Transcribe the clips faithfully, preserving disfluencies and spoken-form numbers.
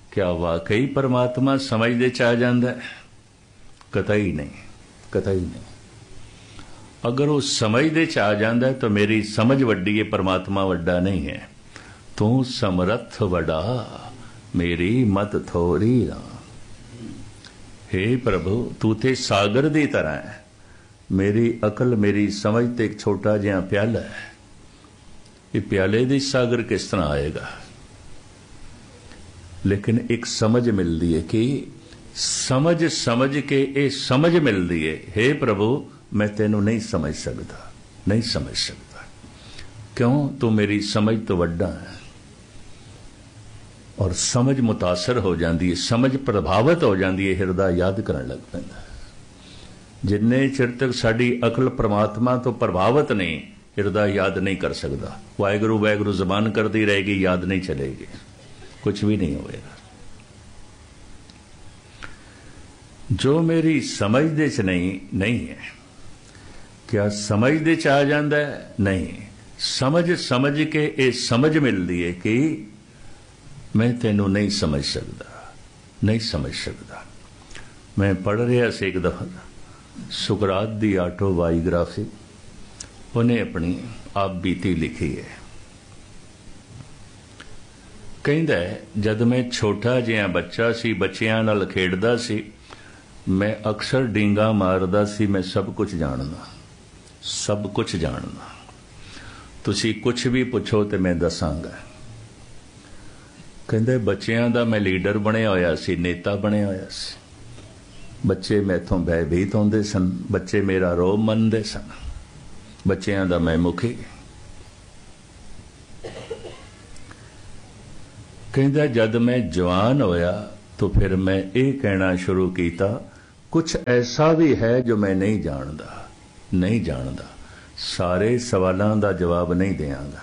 क्या वाकई परमात्मा समझ दे च आ जाता है? कतई नहीं, कतई नहीं। अगर वो समझ दे च आ जाता है तो मेरी समझ वड्डी है, परमात्मा वड्डा नहीं है। तू समर्थ वड़ा, मेरी मत थोड़ी ना। हे प्रभु, तू ते सागर दी तरह है, मेरी अकल मेरी समझ ते एक छोटा जिहा प्याला है। ये प्याले दी सागर किस तरह आएगा? लेकिन एक समझ मिलती है कि समझ समझ के ये समझ मिलती है, हे प्रभु मैं तेनू नहीं समझ सकता, नहीं समझ सकता। क्यों? तू मेरी समझ तो वड्डा है। और समझ मुतासर हो जाती है, समझ प्रभावित हो जाती है, हिरदा याद करन लग पैंदा। जिन्ने चिर तक साडी अकल परमात्मा तो प्रभावित नहीं, हिरदा याद नहीं कर सकता। वाहिगुरु वाहिगुरु जबान करती रहेगी, याद नहीं चलेगी, कुछ भी नहीं होएगा। जो मेरी समझ दे च नहीं नहीं है, क्या समझ दे च आ जाता है? नहीं। समझ समझ के ये समझ मिलती है कि मैं तेनू नहीं समझ सकता, नहीं समझ सकता। मैं पढ़ रहा से एक दफा सुकरात दी ऑटोबायोग्राफी, उन्हें अपनी आप बीती लिखी है। कहता है, जद मैं छोटा जिहा बच्चा सी, बच्चियां नाल खेडदा सी, मैं अक्सर डींगा मारदा सी, मैं सब कुछ जानदा, सब कुछ जानदा। तुसी कुछ भी पुछो तो मैं दसांगा। कहते बच्चियां दा मैं लीडर बनिया होया सी, नेता बनिया होया सी। बच्चे मैथों भयभीत होंदे सन, बच्चे मेरा रोब मनदे सन, बच्चियां दा मैं मुखी। कहता जद मैं जवान होया तो फिर मैं ये कहना शुरू किया, कुछ ऐसा भी है जो मैं नहीं जानता, नहीं जानता। सारे सवालों का जवाब नहीं देंगा,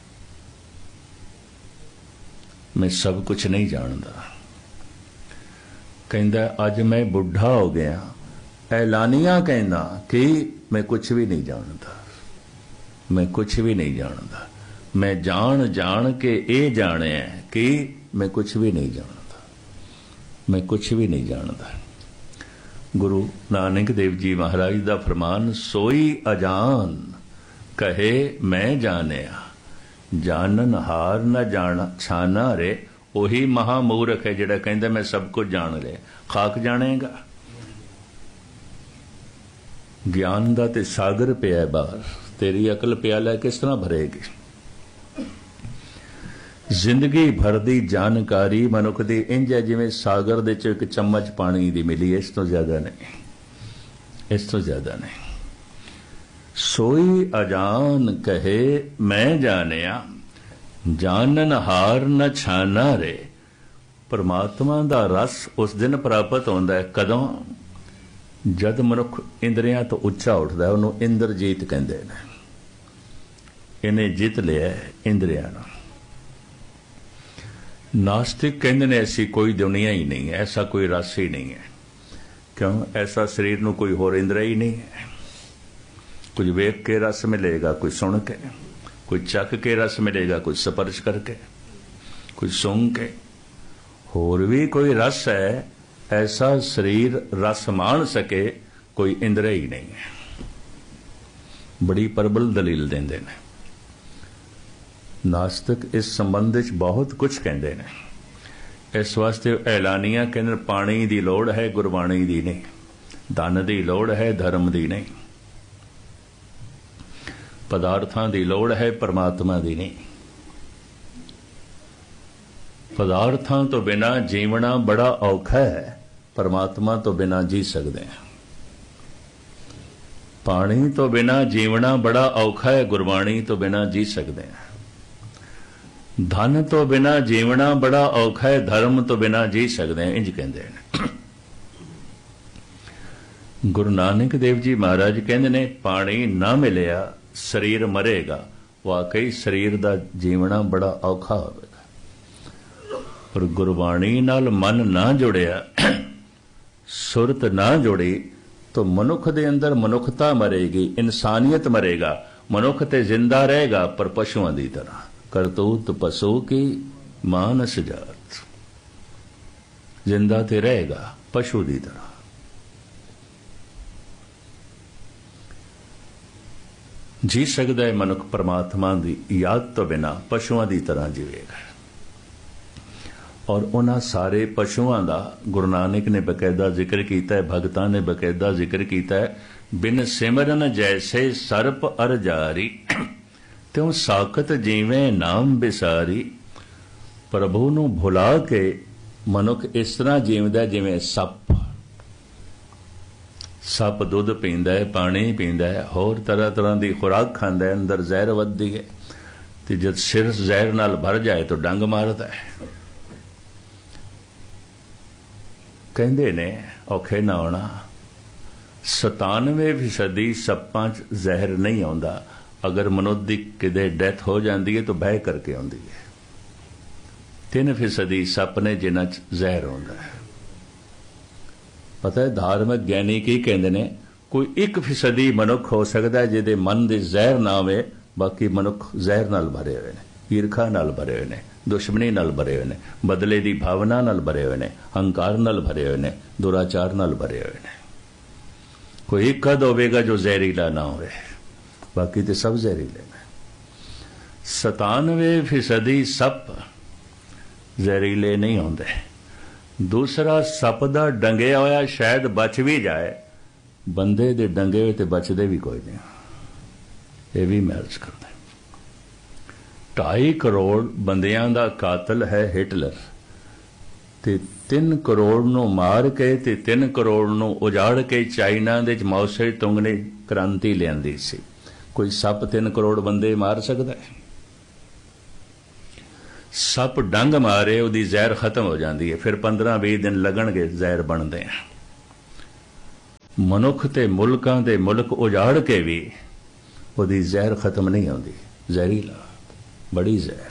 मैं सब कुछ नहीं जानता। कहता अज मैं बुढ़ा हो गया, ऐलानिया कहना कि मैं कुछ भी नहीं जानता, मैं कुछ भी नहीं जानता। मैं जान जान के ये जाने कि मैं कुछ भी नहीं जानता, मैं कुछ भी नहीं जानता। गुरु नानक देव जी महाराज का फरमान, सोई अजान कहे मैं जानिया, जानन हार न जाना छाना रे। वही महामूर्ख है जिहड़ा कहंदा मैं सब कुछ जान लिया। खाक जानेगा? ज्ञान दा ते सागर पिया बाहर, तेरी अकल प्याला किस तरह भरेगी? जिंदगी भर दी जानकारी मनुख दी इंज है जिवें सागर दे च एक चम्मच पानी दी मिली, इस तो ज्यादा नहीं, इस तो ज्यादा नहीं। सोई अजान कहे मैं जानिया, जानन हार न छाना रे। परमात्मा दा रस उस दिन प्राप्त होंदा है कदों? जद मनुख इंद्रियां तो उच्चा उठदा है, उन्होंने इंद्रजीत कहंदे ने। इन्हें जित लिया इंद्रियां नूं। नास्तिक कहते ने ऐसी कोई दुनिया ही नहीं है, ऐसा कोई रस ही नहीं है। क्यों? ऐसा शरीर नूं कोई होर इंद्रिया ही नहीं है। कुछ वेख के रस मिलेगा, कोई सुन के, कोई चख के रस मिलेगा, कोई स्पर्श करके, कोई सूंघ के। होर भी कोई रस है, ऐसा शरीर रस मान सके कोई इंद्रिया ही नहीं है। बड़ी प्रबल दलील देंदे ने नास्तिक। इस संबंध में बहुत कुछ कहते हैं। इस वास्ते ऐलानिया कहते पानी की लोड़ है, गुरबाणी की नहीं। धन की लोड़ है, धर्म की नहीं। पदार्थां की लोड़ है, परमात्मा की नहीं। पदार्थां तो बिना जीवना बड़ा औखा है, परमात्मा तो बिना जी सकते हैं। पानी तो बिना जीवना बड़ा औखा है, गुरबाणी तो बिना जी सकते हैं। धन तो बिना जीवना बड़ा औखा है, धर्म तो बिना जी सकते हैं, इंज कहते हैं। गुरु नानक देव जी महाराज कहते ने पानी ना मिलिया शरीर मरेगा। वाकई शरीर का जीवना बड़ा औखा होगा। पर गुरबाणी नाल मन ना जुड़िया, सुरत ना जुड़ी तो मनुख दे अंदर मनुखता मरेगी, इंसानियत मरेगा। मनुख ते जिंदा रहेगा पर पशुओं की तरह। करतूत पशु की मानस जात। जिंदा तो रहेगा पशु की तरह। जी सकता है मनुख परमात्मा की याद तो बिना पशुओं की तरह जीवेगा। और उन्होंने सारे पशुओं का गुरु नानक ने बकायदा जिक्र किया है, भगतां ने बकायदा जिक्र किया है। बिन सिमरन जैसे सर्प अर जारी, त्यों साकत जीवें नाम बिसारी। प्रभु नूं भुला के मनुख इस तरह जीवदा जिवें सप। सप दुध पींदा है, पानी पींदा है, होर तरह तरह की खुराक खांदा है, अंदर जहर वधदी है, ते जद सिर जहर नाल भर जाए तो डंग मारदा है। कहंदे ने औखे ना होना, सतानवे फीसदी सप्पां च जहर नहीं आउंदा। अगर मनुष्य की किते डैथ हो जाती है तो बह करके आउंदी है। तीन फीसदी सप ने जिन्हां च जहर आउंदा है। पता है धार्मिक ज्ञानी की कहते ने, कोई एक फीसदी मनुख हो सकता है जिहदे मन दे जहर ना आवे, बाकी मनुख जहर नाल भरे हुए ने, ईरखा नाल भरे हुए ने, दुश्मनी नाल भरे हुए ने, बदले की भावना नाल भरे हुए ने, हंकार नाल भरे हुए ने, दुराचार नाल भरे हुए ने। कोई एक कद होवेगा जो जहरीला ना होवे, बाकी तो सब जहरीले ने। सतानवे फीसदी सप जहरीले नहीं होंदे। दूसरा सप दा डंगिया होया शायद बच भी जाए, बंदे दे डंगे हुए तो बचते भी कोई नहीं, ये भी मैच करते। ढाई करोड़ बंदियां दा कातल है हिटलर, ते तीन करोड़ नूं मार के ते तीन करोड़ नूं उजाड़ के चाइना दे माओ से तुंग ने क्रांति लियांदी सी। कोई सप तीन करोड़ बंदे मार सकता है? सप डंग मारे उहदी जहर खत्म हो जाती है, फिर पंद्रह भी दिन लगणगे जहर बनते हैं। मनुख ते मुल्कां दे मुल्क उजाड़ के भी उहदी जहर खत्म नहीं होती। जहरीला, बड़ी जहर।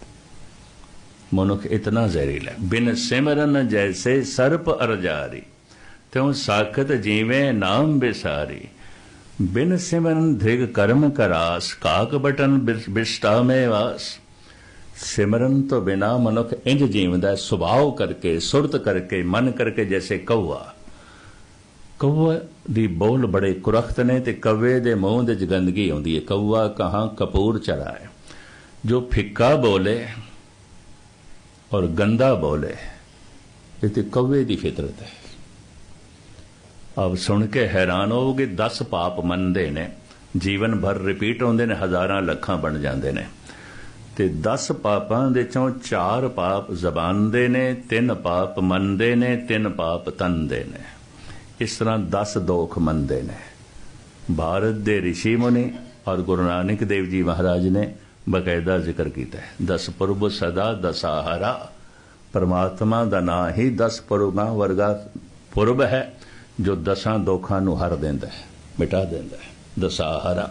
मनुख इतना जहरीला। बिन सिमरन जैसे सर्प अरजारी, त्यों साखत जीवें नाम बिसारी। बिन सिमरन धृग कर्म करास, काक बटन बिष्टा में वास। सिमरन तो बिना मनुख इंज जीवदा, सुभाव करके, सुरत करके, मन करके, जैसे कौआ। कौआ दी बोल बड़े कुरख्त ने, ते कौवे दे मूँह दे गंदगी आउंदी है। कौआ कहाँ कपूर चढ़ा है। जो फिक्का बोले और गंदा बोले, ये तो कौवे की फितरत है। अब सुन के हैरान होगे, दस पाप मनते ने, जीवन भर रिपीट होंदे ने, हजारां लखां बन जाते ने। ते दस पापां दे चों चार पाप जबान दे ने, तीन पाप मन दे ने, तीन पाप तन दे ने। इस तरह दस दोख मनदे ने। भारत दे ऋषि मुनि और गुरु नानक देव जी महाराज ने बकायदा जिक्र किया है। दस पुरब सदा दसाहरा, परमात्मा दा नां ही दस पुरबां वर्गा पुरब है, जो दसां दोखां नूं हर देंदा है, मिटा देंदा है। दसाहरा।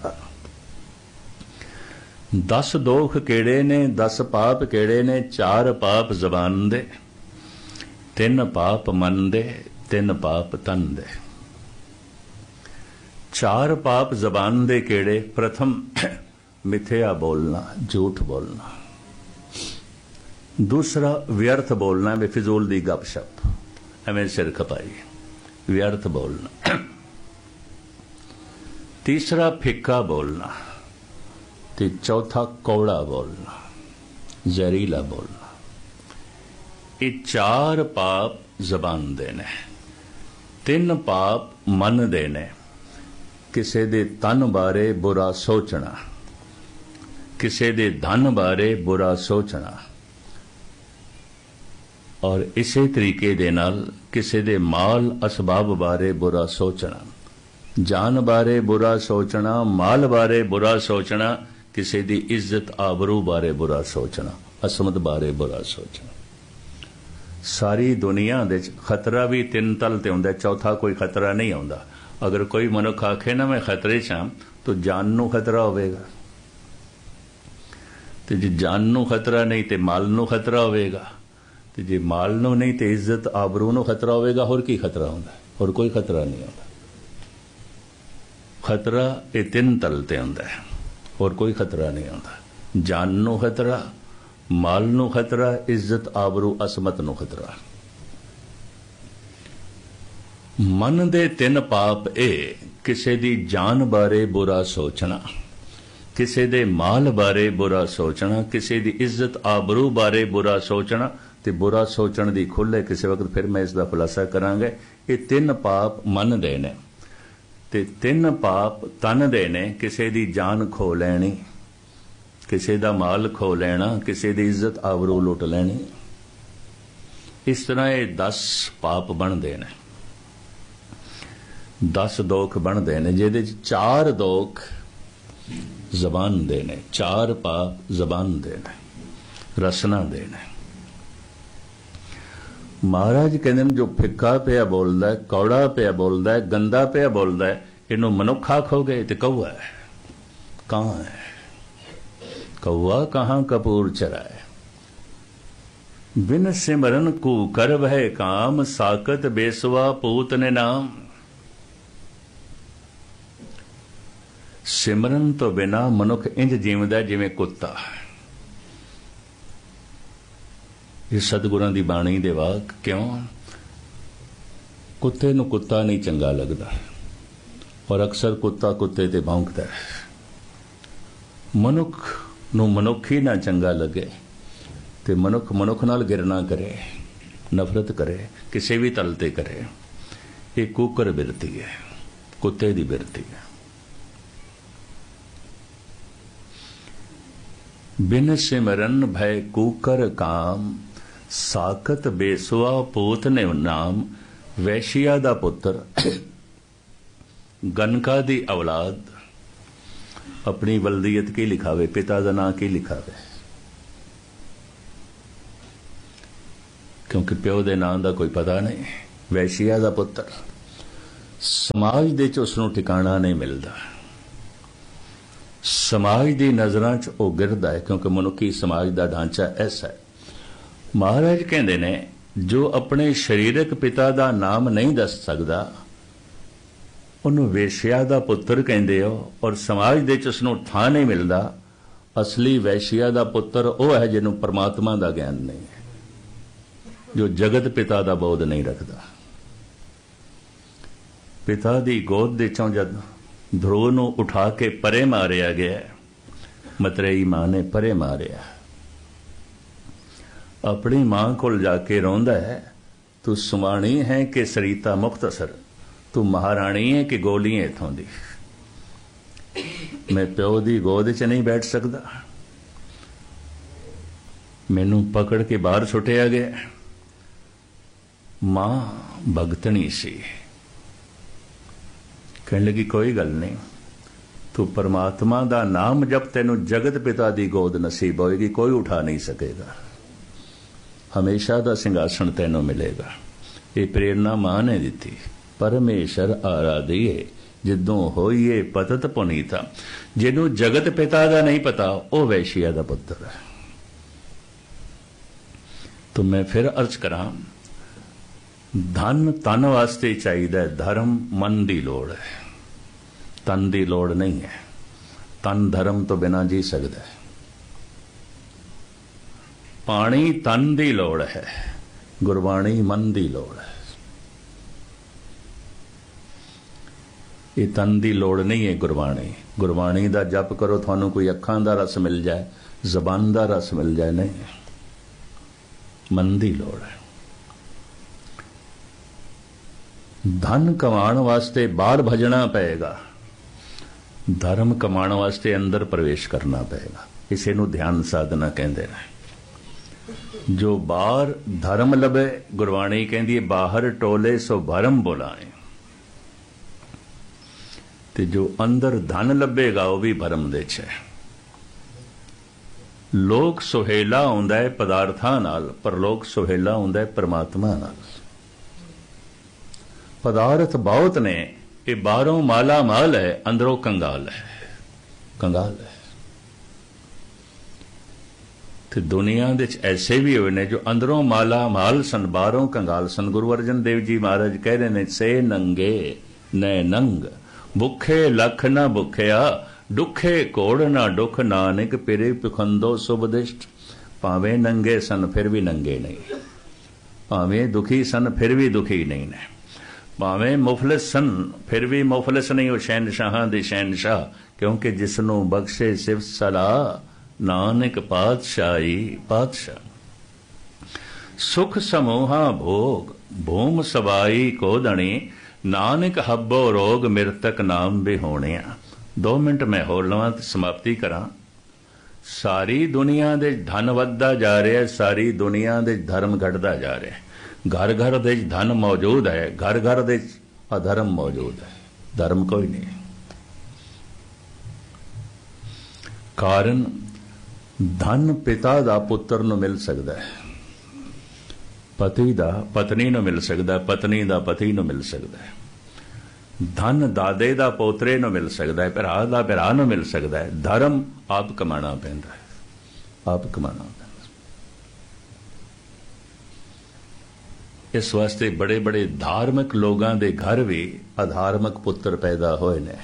दस दोख केड़े ने, दस पाप केड़े ने? चार पाप जबान दे, तीन पाप मन दे, तीन पाप तन दे। चार पाप जबान दे केड़े? प्रथम मिथ्या बोलना, झूठ बोलना। दूसरा व्यर्थ बोलना, बेफिजूल दी गपशप, एवें सिर खपाई, व्यर्थ बोलना। तीसरा फिक्का बोलना, ते चौथा कौड़ा बोलना, जहरीला बोलना। ये चार पाप जबान दे ने, तीन पाप मन दे ने। किसे दे तन बारे बुरा सोचना, किसे दे धन बारे बुरा सोचना, और इसे तरीके दे नाल किसे दे माल असबाब बारे बुरा सोचना। जान बारे बुरा सोचना, माल बारे बुरा सोचना, किसी दी इज्जत आबरू बारे बुरा सोचना, असमत बारे बुरा सोचना। सारी दुनिया दे खतरा भी तीन तल ते हुंदा, चौथा कोई खतरा नहीं आउंदा। अगर कोई मनुख आखे ना मैं खतरे च हां, तो जान नूं खतरा होवेगा, ते जे जान नूं खतरा नहीं ते माल नूं खतरा होवेगा, ते जे माल नूं नहीं ते इज्जत आबरू नूं खतरा होवेगा। होर की खतरा हुंदा? होर कोई खतरा नहीं हुंदा। खतरा ये तीन तल ते हुंदा है, और कोई खतरा नहीं आता। जान नूं खतरा, माल नूं खतरा, इज्जत आबरू असमत नूं खतरा। मन दे तिन पाप ए किसे दी जान बारे बुरा सोचना, किसे दे माल बारे बुरा सोचना, किसे दी इज्जत आबरू बारे बुरा सोचना ते बुरा सोचण दी खुले किसी वक्त फिर मैं इसका खुलासा करांगे। ये तीन पाप मन दे ने ते तीन पाप तन दे ने, किसे दी जान खो लैनी, किसे दा माल खो लेना, किसे दी इज्जत आबरू लुट लैनी। इस तरह ये दस पाप बनते ने, दस दोख बनते ने, जिहदे चार दोख जबान दे ने, चार पाप जबान दे ने, रसना दे ने। महाराज कहते हैं जो फिक्का पिया बोलता है, कौड़ा पिया बोलता है, गंदा पिया बोलता है, इनू मनुख आखोगे तो कौआ है। कहाँ है कौआ, कहाँ कपूर चराए। बिन सिमरन को कर वह काम, साकत बेसवा पूत ने नाम। सिमरन तो बिना मनुख इंज जीवदा जिवें कुत्ता। ये सतगुरां दी बाणी दे वाक। क्यों? कुत्ते नूं कुत्ता नहीं चंगा लगदा और अक्सर कुत्ता कुत्ते ते भौंकदा है। मनुख नूं मनुख ही ना चंगा लगे ते मनुख मनुख नाल गिरना करे, नफरत करे, किसी भी तल ते करे। ये कुकर बिरती है, कुत्ते दी बिरती है। बिन सिमरन भय कूकर काम, साकत बेसुआ पूत ने नाम। वैशिया दा पुत्र, गनका दी औलाद अपनी वल्दियत की लिखावे, पिता दा नां की लिखावे, क्योंकि प्यो दे नां दा कोई पता नहीं। वैशिया दा पुत्र, समाज दे च उसनूं ठिकाना नहीं मिलता, समाज दी नज़रां च वो गिरदा है, क्योंकि मनुखी समाज दा ढांचा ऐसा है। महाराज कहते ने जो अपने शरीरक पिता दा नाम नहीं दस सकदा उन्होंने वैश्या दा पुत्र कहते हो, और समाज दे च उसनूं थां नहीं मिलता। असली वैश्या दा पुत्र वो है जिन्हों परमात्मा दा ज्ञान नहीं है, जो जगत पिता दा बोध नहीं रखता। पिता दी गोद दे चों जद ध्रुव नूं उठा के परे मारिया गया, मतरेई मां ने परे मारिया, अपनी मां कोल जाके रोंदा है, तू सुमाणी है कि सरीता मुख्तसर, तू महाराणी है कि गोली है इथों दी। मैं प्यो दी गोद च नहीं बैठ सकता, मैनू पकड़ के बाहर सुटिया गया। मां भगतनी सी, कहने लगी कोई गल नहीं, तू परमात्मा दा नाम जब तेनू जगत पिता दी गोद नसीब होएगी, कोई उठा नहीं सकेगा, हमेशा दा सिंघासन तेनू मिलेगा। ये प्रेरणा मां ने दी। परमेश्वर आराधिए जिदों होइए पतत पुनीता। जिन्हों जगत पिता दा नहीं पता वह वैश्या दा पुत्र है। तो मैं फिर अर्ज करा, धन तन वास्ते चाहिए, धर्म मन की लोड़ है, तन की लोड़ नहीं है। तन धर्म तो बिना जी सकता है। पानी तन की लोड़ है, गुरबाणी मन की लोड़ है। ये तन की लोड़ नहीं है गुरबाणी। गुरबाणी का जप करो, थानू कोई अखां का रस मिल जाए, जबान का रस मिल जाए, नहीं, मन की लोड़ है। धन कमाण वास्ते बाहर भजना पएगा, धर्म कमाण वास्ते अंदर प्रवेश करना पएगा। इसे नू ध्यान साधना कहते हैं। जो बाहर धर्म लभे, गुरबाणी कहती है बाहर टोले सो भरम बुलाए, ते जो अंदर धन लभेगा वह भी भरम दे च है। लोक सुहेला आउंदा है पदार्थां नाल, पर लोक सुहेला आउंदा है परमात्मा नाल। पदार्थ बहुत ने, ये बाहरों माला माल है, अंदरों कंगाल है, कंगाल है। तो दुनिया दे ऐसे भी हुए ने जो अंदरों माला माल सन, बाहरों कंगाल सन। गुरु अर्जन देव जी महाराज कह रहे ने, से नंगे न नंग, भुखे लख न भुखिया, दुखे कोड़ ना दुख, नानक पिरे पिखंदो सुबदिष्ट। भावे नंगे सन फिर भी नंगे नहीं, भावे दुखी सन फिर भी दुखी नहीं ने। ਭਾਵੇਂ ਮੁਫਲਿਸ ਸਨ ਫਿਰ ਵੀ ਮੁਫਲਿਸ ਨਹੀਂ ਉਹ ਸ਼ਹਿਨਸ਼ਾਹਾਂ ਦੇ ਸ਼ਹਿਨਸ਼ਾਹ, ਕਿਉਂਕਿ ਜਿਸ ਨੂੰ ਬਖਸ਼ੇ ਸਿਫਤ ਸਲਾਹ ਨਾਨਕ ਪਾਤਸ਼ਾਹੀ ਪਾਤਸ਼ਾਹ। ਸੁਖ ਸਮੂਹਾ ਭੋਗ ਭੂਮ ਸਵਾਈ ਕੋਦਣੀ ਨਾਨਕ ਹੱਬੋ ਰੋਗ ਮਿਰਤਕ ਨਾਮ ਬਿਹੋਣਿਆ। ਦੋ ਮਿੰਟ ਮੈਂ ਹੋਰ ਲਵਾਂ ਤੇ ਸਮਾਪਤੀ ਕਰਾਂ। ਸਾਰੀ ਦੁਨੀਆ ਦੇ ਧਨ ਵੱਧਦਾ ਜਾ ਰਿਹਾ, ਸਾਰੀ ਦੁਨੀਆ ਦੇ ਧਰਮ ਘਟਦਾ ਜਾ ਰਿਹਾ। ਘਰ ਘਰ ਦੇ ਧਨ ਮੌਜੂਦ ਹੈ, ਘਰ ਘਰ ਦੇ ਅਧਰਮ ਮੌਜੂਦ ਹੈ, ਧਰਮ ਕੋਈ ਨਹੀਂ। ਕਾਰਨ ਧਨ ਪਿਤਾ ਦਾ ਪੁੱਤਰ ਨੂੰ ਮਿਲ ਸਕਦਾ ਹੈ, ਪਤੀ ਦਾ ਪਤਨੀ ਨੂੰ ਮਿਲ ਸਕਦਾ, ਪਤਨੀ ਦਾ ਪਤੀ ਨੂੰ ਮਿਲ ਸਕਦਾ ਹੈ। ਧਨ ਦਾਦੇ ਦਾ ਪੋਤਰੇ ਨੂੰ ਮਿਲ ਸਕਦਾ ਹੈ, ਭਰਾ ਦਾ ਭਰਾ ਨੂੰ ਮਿਲ ਸਕਦਾ ਹੈ। ਧਰਮ ਆਪ ਕਮਾਣਾ ਪੈਂਦਾ ਹੈ, ਆਪ ਕਮਾਣਾ ਪੈਂਦਾ। ਇਸ ਵਾਸਤੇ ਬੜੇ ਬੜੇ ਧਾਰਮਿਕ ਲੋਕਾਂ ਦੇ ਘਰ ਵੀ ਅਧਾਰਮਿਕ ਪੁੱਤਰ ਪੈਦਾ ਹੋਏ ਨੇ।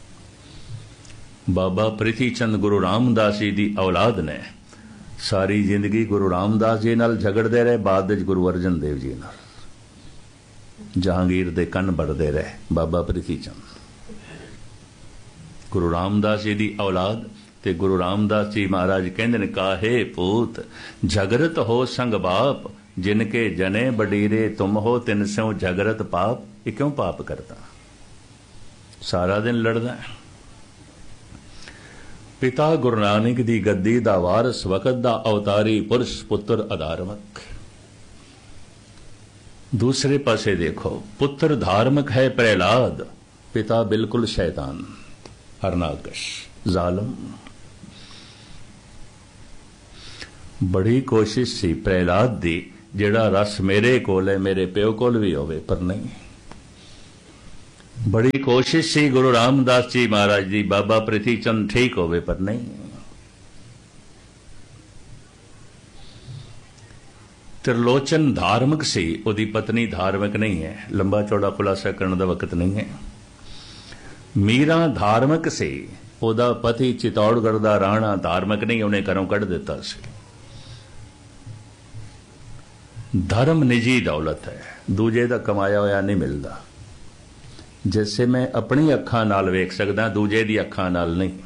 ਬਾਬਾ ਪ੍ਰਿਥੀ ਚੰਦ ਗੁਰੂ ਰਾਮਦਾਸ ਜੀ ਦੀ ਔਲਾਦ ਨੇ। ਸਾਰੀ ਜ਼ਿੰਦਗੀ ਗੁਰੂ ਰਾਮਦਾਸ ਜੀ ਨਾਲ ਝਗੜਦੇ ਰਹੇ, ਬਾਅਦ ਵਿੱਚ ਗੁਰੂ ਅਰਜਨ ਦੇਵ ਜੀ ਨਾਲ ਜਹਾਂਗੀਰ ਦੇ ਕੰਨ ਵੜਦੇ ਰਹੇ। ਬਾਬਾ ਪ੍ਰਿਥੀ ਚੰਦ ਗੁਰੂ ਰਾਮਦਾਸ ਜੀ ਦੀ ਔਲਾਦ ਤੇ ਗੁਰੂ ਰਾਮਦਾਸ ਜੀ ਮਹਾਰਾਜ ਕਹਿੰਦੇ ਨੇ, ਕਾਹੇ ਪੂਤ ਝਗਰਤ ਹੋ ਸੰਗ ਬਾਪ ਜਿਨ ਕੇ ਜਨੇ ਬਡੀਰੇ ਤੁਮ ਹੋ ਤਿਨ ਸਿਉ ਝਗਰਤ ਪਾਪ। ਇਹ ਕਿਉਂ ਪਾਪ ਕਰਦਾ? ਸਾਰਾ ਦਿਨ ਲੜਦਾ। ਪਿਤਾ ਗੁਰੂ ਨਾਨਕ ਦੀ ਗੱਦੀ ਦਾ ਵਾਰਸ, ਵਕਤ ਦਾ ਅਵਤਾਰੀ ਪੁਰਸ਼, ਪੁੱਤਰ ਅਧਾਰਮਕ। दूसरे पासे देखो, पुत्र धार्मिक है प्रहलाद, पिता बिल्कुल शैतान हरनाकश जालम। बड़ी कोशिश सी प्रहलाद दी जिहड़ा रस मेरे कोल है मेरे प्यो कोल भी होवे, पर नहीं। बड़ी कोशिश सी गुरु रामदास जी महाराज दी बाबा प्रिथी चंद ठीक होवे, पर नहीं। त्रिलोचन धार्मिक सी, उहदी पत्नी धार्मिक नहीं है। लंबा चौड़ा खुलासा करने का वक्त नहीं है। मीरा धार्मिक सी, उहदा पति चित्तौड़गढ़ दा राणा धार्मिक नहीं, उन्हें घरों कढ़ दिता सी। धर्म निजी दौलत है, दूजे दा कमाया होया नहीं मिलता। जैसे मैं अपनी अखां नाल वेख सकदा, दूजे दी अखां नाल नहीं।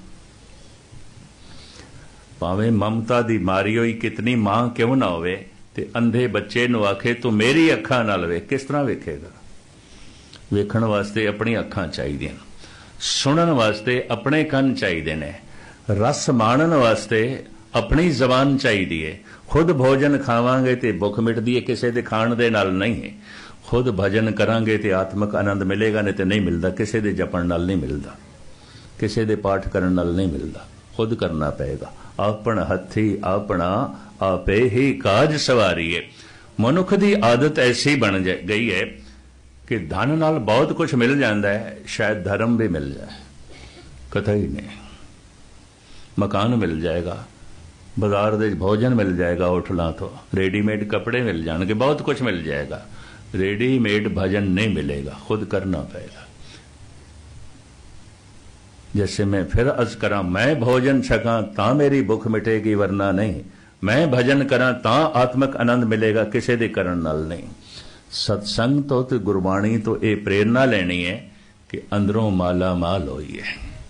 भावें ममता दी मारी होई कितनी मां क्यों ना होवे, ते अंधे बच्चे नूं आखे तू मेरी अखां नाल वेख, किस तरह वेखेगा? वेखण वास्ते अपनी अखां चाहिए, सुनन वास्ते अपने कंन चाहिए ने, रस माणन वास्ते अपनी जबान चाहिए। खुद भोजन खावांगे ते भुख मिटदी है, किसी दे खाण दे नाल नहीं है। खुद भजन करांगे ते आत्मक आनंद मिलेगा, नहीं तो नहीं मिलता। किसी दे जपण नाल नहीं मिलता, किसी दे पाठ करन नाल नहीं मिलता। खुद करना पएगा। आपन हथी अपना आपे ही काज सवारीए। मनुख दी आदत ऐसी बन गई है कि धन नाल बहुत कुछ मिल जाता है, शायद धर्म भी मिल जाए, कतई नहीं। मकान मिल जाएगा, बाजार दे भोजन मिल जाएगा, होटलों तो रेडीमेड कपड़े मिल जाएंगे, बहुत कुछ मिल जाएगा। रेडीमेड भजन नहीं मिलेगा, खुद करना पड़ेगा। जैसे मैं फिर अर्ज करा, मैं भोजन छका तां मेरी भुख मिटेगी, वरना नहीं। मैं भजन करा तां आत्मक आनंद मिलेगा, किसी दे करन नाल नहीं। सत्संग तो ते गुरबाणी तो ये प्रेरणा लेनी है कि अंदरों माला माल होइए।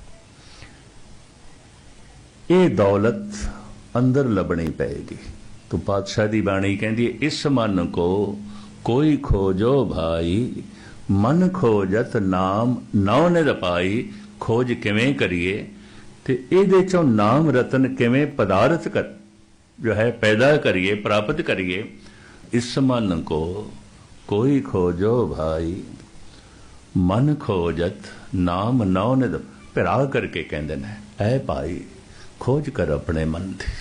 ये दौलत अंदर लभनी पेगी। तो पातशाह दी बाणी कहती है, इस मन को कोई खोजो भाई, मन खोजत नाम नौ निध पाई। खोज किवें करिए ते इहदे चों नाम रतन किवें पदार्थ कर जो है पैदा करिए, प्राप्त करिए। इस मन को कोई खोजो भाई, मन खोजत नाम नौ निध। भरा करके कहंदे ने, ऐ भाई खोज कर अपने मन दी।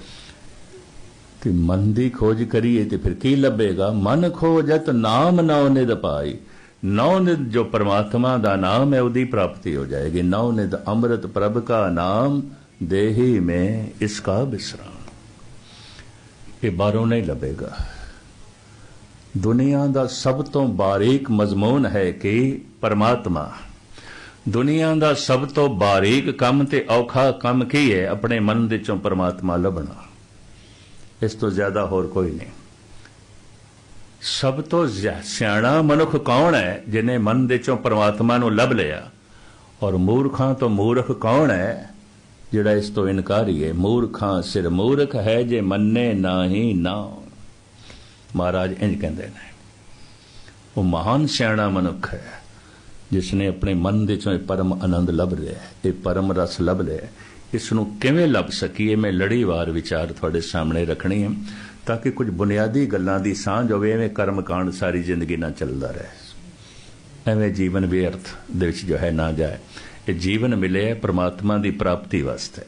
ते मन दी खोज करिए ते फिर की लभेगा? मन खोजत नाम नौ निध पाई। नौ निध जो परमात्मा दा नाम है, उदी प्राप्ति हो जाएगी। नौ निध अमृत प्रभ का नाम, देही में इसका विश्राम। ये बारों नहीं लभेगा। दुनिया दा सब तो बारीक मजमून है कि परमात्मा। दुनिया दा सब तो बारीक काम ते औखा काम की है? अपने मन दे चों परमात्मा लभना। इस तो ज्यादा होर कोई नहीं। सब तो सियाणा मनुख कौन है जिन्हें मन दे चों परमात्मा नूं लभ लिया, और मूर्खां तो मूर्ख कौन है जिहड़ा इस तो इनकारी है। मूर्खां सिर मूर्ख है जे मन्ने नाही नाम। महाराज इंज कहंदे ने, वो महान सियाणा मनुख है जिसने अपने मन दे चों परम आनंद लभ लिया, ये परम रस लभ लिया। इसनूं किवें लभ सकीए, मैं लड़ीवार विचार तुहाडे सामने रखनी है ताकि कुछ बुनियादी गल्लां दी सांझ होवे। एवें कर्म कांड सारी जिंदगी ना चलदा रहे, एवें जीवन व्यर्थ दे विच जो है ना जाए। ये जीवन मिले परमात्मा दी प्राप्ति वास्ते।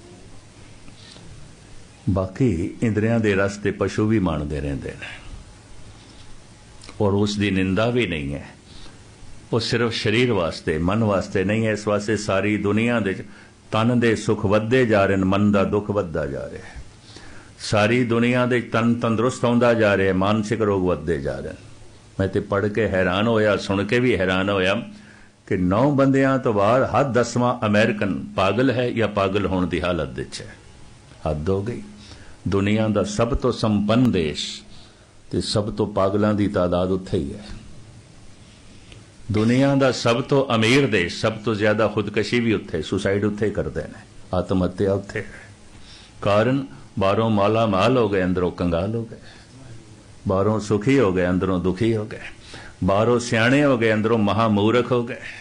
बाकी इंद्रियां दे रस ते पशु भी माणदे रहिंदे ने और उस दी निंदा भी नहीं है। वो सिर्फ शरीर वास्ते, मन वास्ते नहीं है। इस वास्ते सारी दुनिया दे तन दे सुख वधदे जा रहे, मन दा दुख वधदा जा रहा है। सारी दुनिया दे तन तंदुरुस्त होंदा जा रहा है, मानसिक रोग वधदे जा रहे हैं। मैं तो पढ़ के हैरान होया, सुन के भी हैरान होया कि नौ बंदियां तो बाद हर दसवां अमेरिकन पागल है या पागल होने की हालत विच है। हद हो गई। दुनिया का सब तो संपन्न देश ते सब तो पागलों की तादाद उत्थे ही है। दुनिया का सब तो अमीर देश, सब तो ज्यादा खुदकशी भी उत्थे, सुसाइड उत्थे ही करते हैं, आत्महत्या उत्थे है। कारण बाहरों माला माल हो गए, अंदरों कंगाल हो गए। बाहरों सुखी हो गए, अंदरों दुखी हो गए। बाहरों सियाणे हो गए, अंदरों महामूर्ख हो गए।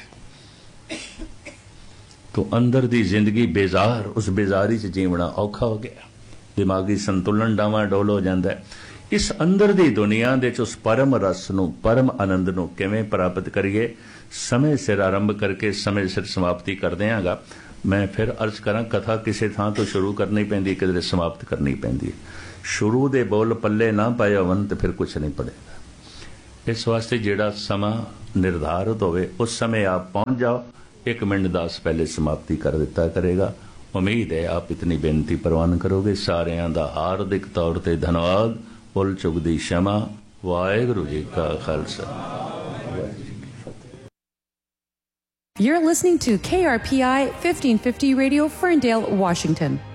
तो अंदर दी जिंदगी बेजार, उस बेजारी च जीवना औखा हो गया। दिमागी संतुलन डावा डोल हो जाता है। इस अंदर दी दुनिया दे च उस परम रस नूं, परम आनंद नूं किवें प्राप्त करिए, समय सिर आरंभ करके समय सिर समाप्ति कर देंगा। मैं फिर अर्ज करा, कथा किसी थां तो शुरू करनी पैंदी, किधरे समाप्त करनी पैंदी। शुरू दे बोल पल्ले ना पाए होवन तो फिर कुछ नहीं पड़ेगा। इस वास्ते जिहड़ा समा निर्धारित होवे उस समय आप पहुंच जाओ। एक मिनट दस पहले समाप्ति कर दिता करेगा। उम्मीद है आप इतनी बेनती परवान करोगे। सारियां दा हार्दिक तौर ते धन्यवाद। भुल चुक दी क्षमा। वाहिगुरू जी का Khalsa. You're listening to K R P I fifteen fifty Radio, Ferndale, Washington.